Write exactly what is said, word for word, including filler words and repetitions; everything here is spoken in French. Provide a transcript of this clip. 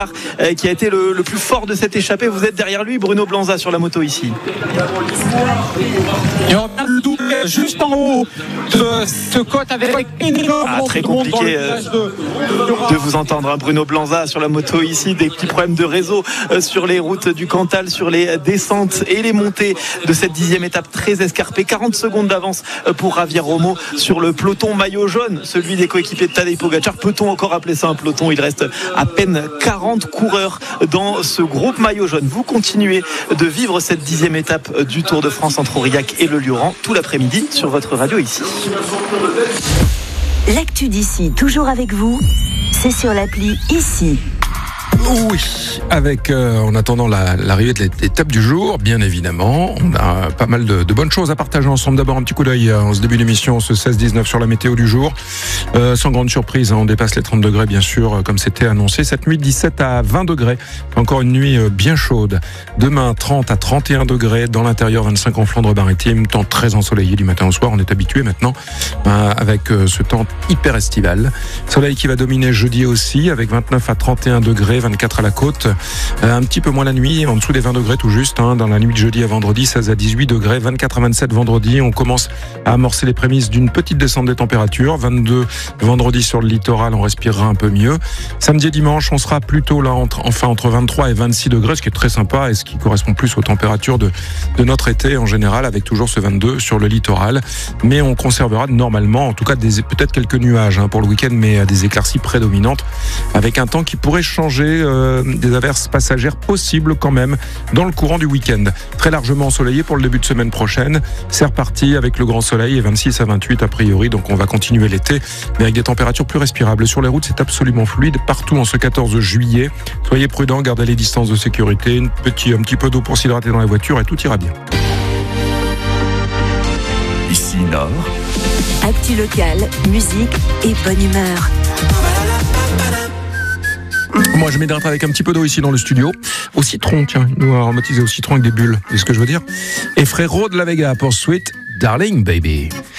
euh, qui a été le, le plus fort de cette échappée. Vous êtes derrière lui, Bruno Blanza sur la moto ici. Et on a le double juste en haut de ce côte avec énormément ah, très compliqué euh, de, de vous entendre, hein, Bruno Blanza sur la moto ici. Des petits problèmes de réseau euh, sur les routes du Cantal, sur les descentes et les montées de cette dixième étape très escarpée. quarante secondes d'avance pour Javier Romo sur le peloton maillot jaune, celui des coéquipiers de Tadej Pogačar. Peut-on encore appeler ça un peloton? Il reste à peine quarante coureurs dans ce groupe maillot jaune. Vous continuez de vivre cette dixième étape du Tour de France entre Aurillac et le Lioran tout l'après-midi sur votre radio ici. L'actu d'ici, toujours avec vous, c'est sur l'appli ici. Oui, avec euh, en attendant la, l'arrivée de l'étape du jour, bien évidemment, on a pas mal de, de bonnes choses à partager ensemble. D'abord un petit coup d'œil en ce début d'émission, ce seize dix-neuf sur la météo du jour. Euh, sans grande surprise, hein, on dépasse les trente degrés bien sûr, comme c'était annoncé. Cette nuit, dix-sept à vingt degrés. Encore une nuit bien chaude. Demain, trente à trente et un degrés dans l'intérieur, vingt-cinq en Flandre-Maritime. Temps très ensoleillé du matin au soir. On est habitué maintenant euh, avec euh, ce temps hyper estival. Soleil qui va dominer jeudi aussi avec vingt-neuf à trente et un degrés. vingt-quatre à la côte, euh, un petit peu moins la nuit, en dessous des vingt degrés tout juste, hein, dans la nuit de jeudi à vendredi, seize à dix-huit degrés, vingt-quatre à vingt-sept vendredi. On commence à amorcer les prémices d'une petite descente des températures. vingt-deux vendredi sur le littoral, on respirera un peu mieux. Samedi et dimanche, on sera plutôt là entre, enfin entre vingt-trois et vingt-six degrés, ce qui est très sympa et ce qui correspond plus aux températures de, de notre été en général, avec toujours ce vingt-deux sur le littoral. Mais on conservera normalement, en tout cas des, peut-être quelques nuages hein, pour le week-end, mais des éclaircies prédominantes, avec un temps qui pourrait changer. Euh, des averses passagères possibles quand même dans le courant du week-end. Très largement ensoleillé pour le début de semaine prochaine. C'est reparti avec le grand soleil et vingt-six à vingt-huit a priori, donc on va continuer l'été, mais avec des températures plus respirables. Sur les routes, c'est absolument fluide partout en ce quatorze juillet. Soyez prudents, gardez les distances de sécurité, une petit, un petit peu d'eau pour s'hydrater dans la voiture et tout ira bien. Ici Nord. Actu locale, musique et bonne humeur. Moi, je m'hydrate avec un petit peu d'eau ici dans le studio. Au citron, tiens, nous aromatisé au citron avec des bulles. C'est ce que je veux dire. Et Frérot de la Vega pour Sweet Darling Baby.